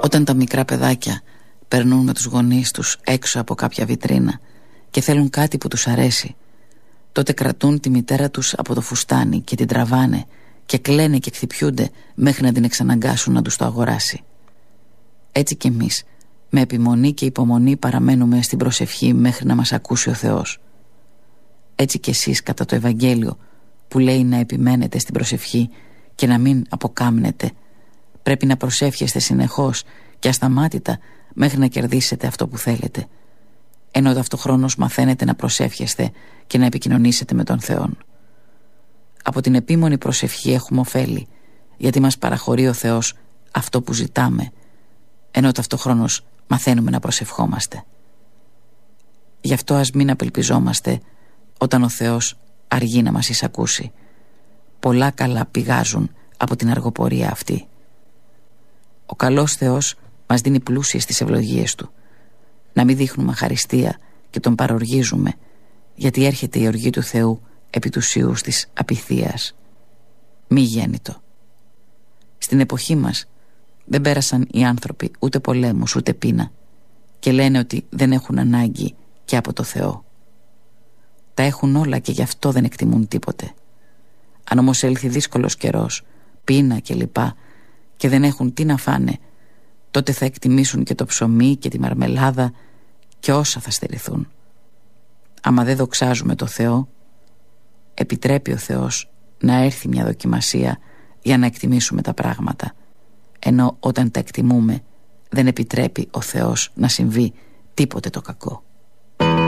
Όταν τα μικρά παιδάκια περνούν με τους γονείς τους έξω από κάποια βιτρίνα και θέλουν κάτι που τους αρέσει, τότε κρατούν τη μητέρα τους από το φουστάνι και την τραβάνε και κλαίνε και χτυπιούνται μέχρι να την εξαναγκάσουν να τους το αγοράσει. Έτσι κι εμείς με επιμονή και υπομονή παραμένουμε στην προσευχή μέχρι να μας ακούσει ο Θεός. Έτσι κι εσείς κατά το Ευαγγέλιο που λέει να επιμένετε στην προσευχή και να μην αποκάμνετε, πρέπει να προσεύχεστε συνεχώς και ασταμάτητα μέχρι να κερδίσετε αυτό που θέλετε, ενώ ταυτοχρόνως μαθαίνετε να προσεύχεστε και να επικοινωνήσετε με τον Θεό. Από την επίμονη προσευχή έχουμε ωφέλη, γιατί μας παραχωρεί ο Θεός αυτό που ζητάμε, ενώ ταυτοχρόνως μαθαίνουμε να προσευχόμαστε. Γι' αυτό ας μην απελπιζόμαστε όταν ο Θεός αργεί να μας εισακούσει. Πολλά καλά πηγάζουν από την αργοπορία αυτή. Ο καλός Θεός μας δίνει πλούσιες τις ευλογίες Του. Να μην δείχνουμε αχαριστία και Τον παροργίζουμε, γιατί έρχεται η οργή του Θεού επί τους ιούς της απειθίας. Μη γέννητο. Στην εποχή μας δεν πέρασαν οι άνθρωποι ούτε πολέμους ούτε πείνα και λένε ότι δεν έχουν ανάγκη και από το Θεό. Τα έχουν όλα και γι' αυτό δεν εκτιμούν τίποτε. Αν όμως έλθει δύσκολος καιρός, πείνα και λοιπά, και δεν έχουν τι να φάνε, τότε θα εκτιμήσουν και το ψωμί και τη μαρμελάδα και όσα θα στερηθούν. Άμα δεν δοξάζουμε το Θεό, επιτρέπει ο Θεός να έρθει μια δοκιμασία για να εκτιμήσουμε τα πράγματα, ενώ όταν τα εκτιμούμε δεν επιτρέπει ο Θεός να συμβεί τίποτε το κακό.